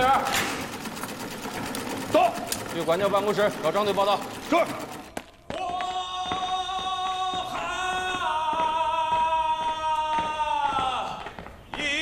到。 去管教办公室找张队报道。 是。